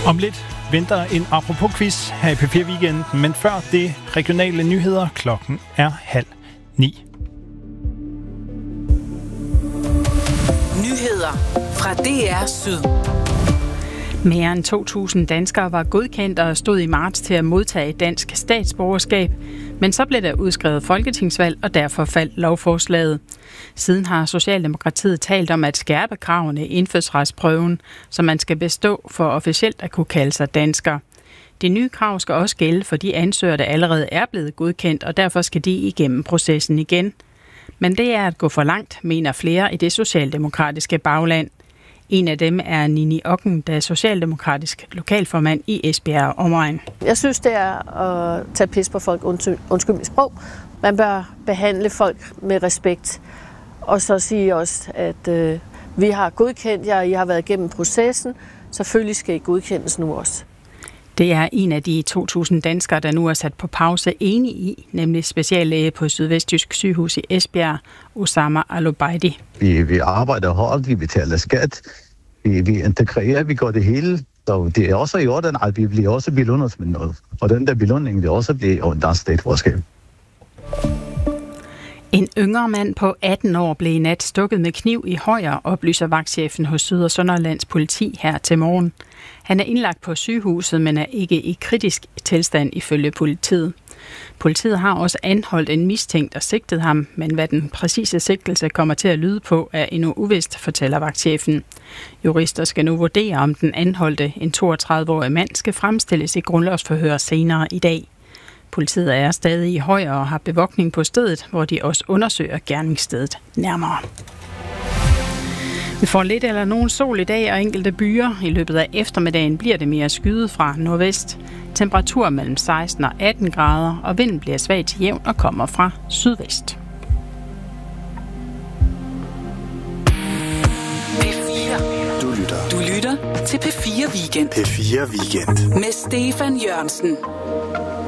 Om lidt venter en apropos-quiz her i P4 Weekend, men før det regionale nyheder. Klokken er 8:30. Nyheder fra DR Syd. Mere end 2.000 danskere var godkendt og stod i marts til at modtage dansk statsborgerskab, men så blev der udskrevet folketingsvalg, og derfor faldt lovforslaget. Siden har Socialdemokratiet talt om at skærpe kravene i indfødsretsprøven, så man skal bestå for officielt at kunne kalde sig dansker. De nye krav skal også gælde for de ansøgere, der allerede er blevet godkendt, og derfor skal de igennem processen igen. Men det er at gå for langt, mener flere i det socialdemokratiske bagland. En af dem er Nini Okken, der er socialdemokratisk lokalformand i Esbjerg omegn. Jeg synes, det er at tage pis på folk, undskyld mit sprog. Man bør behandle folk med respekt. Og så sige også, at vi har godkendt jer, I har været igennem processen. Selvfølgelig skal I godkendes nu også. Det er en af de 2.000 danskere, der nu er sat på pause enig i, nemlig speciallæge på Sydvestjysk Sygehus i Esbjerg, Osama Al-Obeidi. Vi arbejder hårdt, vi betaler skat, vi integrerer, vi gør det hele. Så det er også i orden, at vi bliver også belønnet med noget. Og den der belønning vil også blive en dansk statsborgerskab. En yngre mand på 18 år blev i nat stukket med kniv i Højer, oplyser vagtchefen hos Syd- og Sønderlands politi her til morgen. Han er indlagt på sygehuset, men er ikke i kritisk tilstand ifølge politiet. Politiet har også anholdt en mistænkt og sigtet ham, men hvad den præcise sigtelse kommer til at lyde på, er endnu uvist, fortæller vagtchefen. Jurister skal nu vurdere, om den anholdte, en 32-årig mand, skal fremstilles i grundlovsforhør senere i dag. Politiet er stadig i Højer og har bevogtning på stedet, hvor de også undersøger gerningsstedet nærmere. Vi får lidt eller nogen sol i dag og enkelte byer. I løbet af eftermiddagen bliver det mere skyet fra nordvest. Temperatur mellem 16 og 18 grader, og vinden bliver svag til jævn og kommer fra sydvest. P4. Du lytter til P4 Weekend. P4 Weekend. Med Stefan Jørgensen.